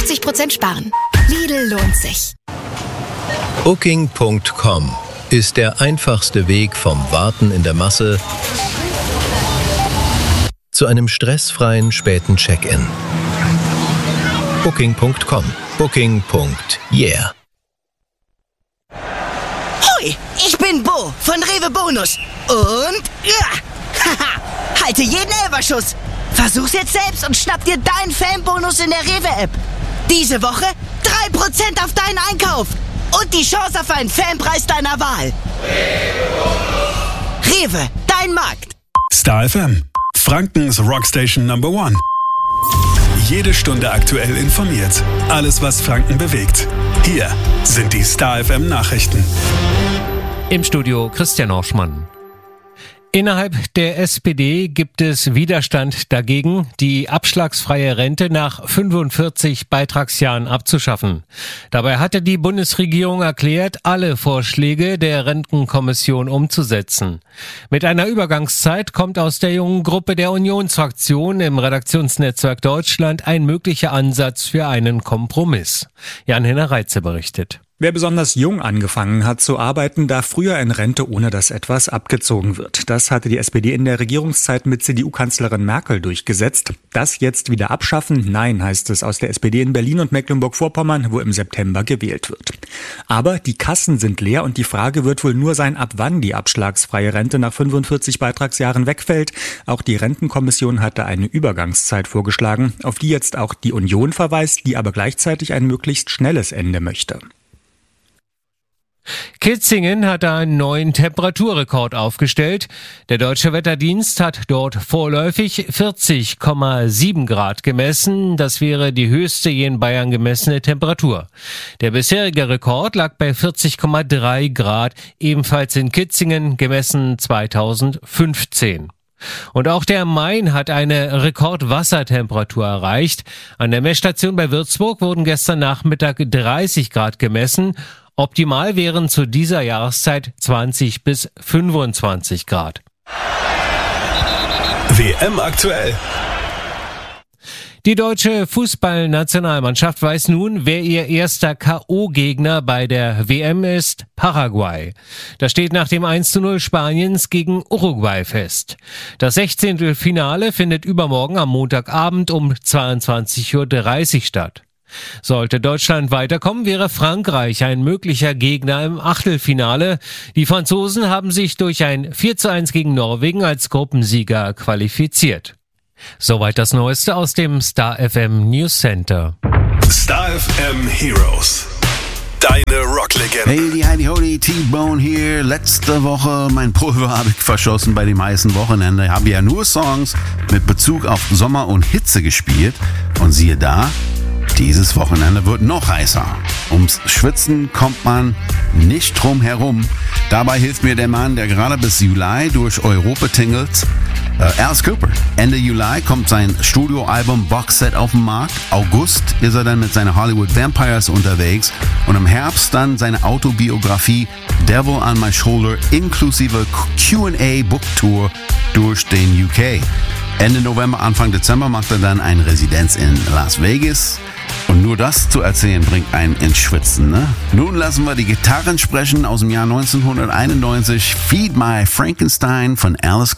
50% sparen. Lidl lohnt sich. Booking.com ist der einfachste Weg vom Warten in der Masse zu einem stressfreien späten Check-in. Booking.com. Booking.yeah. Hoi, ich bin Bo von Rewe Bonus. Und halte jeden Elferschuss. Versuch's jetzt selbst und schnapp dir deinen Fanbonus in der Rewe-App. Diese Woche 3% auf deinen Einkauf. Und die Chance auf einen Fanpreis deiner Wahl. Rewe, dein Markt. Star FM, Frankens Rockstation Number 1. Jede Stunde aktuell informiert. Alles, was Franken bewegt. Hier sind die Star FM Nachrichten. Im Studio Christian Orschmann. Innerhalb der SPD gibt es Widerstand dagegen, die abschlagsfreie Rente nach 45 Beitragsjahren abzuschaffen. Dabei hatte die Bundesregierung erklärt, alle Vorschläge der Rentenkommission umzusetzen. Mit einer Übergangszeit kommt aus der jungen Gruppe der Unionsfraktion im Redaktionsnetzwerk Deutschland ein möglicher Ansatz für einen Kompromiss. Jan-Henner Reitze berichtet. Wer besonders jung angefangen hat zu arbeiten, darf früher in Rente, ohne dass etwas abgezogen wird. Das hatte die SPD in der Regierungszeit mit CDU-Kanzlerin Merkel durchgesetzt. Das jetzt wieder abschaffen? Nein, heißt es aus der SPD in Berlin und Mecklenburg-Vorpommern, wo im September gewählt wird. Aber die Kassen sind leer und die Frage wird wohl nur sein, ab wann die abschlagsfreie Rente nach 45 Beitragsjahren wegfällt. Auch die Rentenkommission hatte eine Übergangszeit vorgeschlagen, auf die jetzt auch die Union verweist, die aber gleichzeitig ein möglichst schnelles Ende möchte. Kitzingen hat einen neuen Temperaturrekord aufgestellt. Der Deutsche Wetterdienst hat dort vorläufig 40,7 Grad gemessen. Das wäre die höchste je in Bayern gemessene Temperatur. Der bisherige Rekord lag bei 40,3 Grad, ebenfalls in Kitzingen, gemessen 2015. Und auch der Main hat eine Rekordwassertemperatur erreicht. An der Messstation bei Würzburg wurden gestern Nachmittag 30 Grad gemessen. Optimal wären zu dieser Jahreszeit 20 bis 25 Grad. WM aktuell. Die deutsche Fußballnationalmannschaft weiß nun, wer ihr erster K.O.-Gegner bei der WM ist: Paraguay. Das steht nach dem 1:0 Spaniens gegen Uruguay fest. Das 16. Finale findet übermorgen am Montagabend um 22:30 Uhr statt. Sollte Deutschland weiterkommen, wäre Frankreich ein möglicher Gegner im Achtelfinale. Die Franzosen haben sich durch ein 4:1 gegen Norwegen als Gruppensieger qualifiziert. Soweit das Neueste aus dem Star FM News Center. Star FM Heroes. Deine Rocklegende. Hey, die Heidi Hody, T-Bone hier. Letzte Woche mein Pulver habe ich verschossen bei dem heißen Wochenende. Ich habe ja nur Songs mit Bezug auf Sommer und Hitze gespielt. Und siehe da, dieses Wochenende wird noch heißer. Ums Schwitzen kommt man nicht drum herum. Dabei hilft mir der Mann, der gerade bis Juli durch Europa tingelt, Alice Cooper. Ende Juli kommt sein Studioalbum Boxset auf den Markt. August ist er dann mit seinen Hollywood Vampires unterwegs. Und im Herbst dann seine Autobiografie Devil on My Shoulder inklusive Q&A Booktour durch den UK. Ende November, Anfang Dezember macht er dann eine Residenz in Las Vegas. Und nur das zu erzählen bringt einen ins Schwitzen, ne? Nun lassen wir die Gitarren sprechen aus dem Jahr 1991. Feed My Frankenstein von Alice